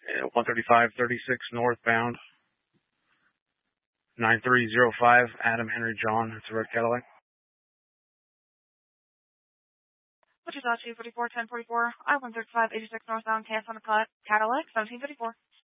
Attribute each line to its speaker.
Speaker 1: 13536 northbound. 9305 Adam Henry John. It's a red Cadillac.
Speaker 2: Wichita 244 1044 I-135 86 northbound KS on a Cadillac 1754.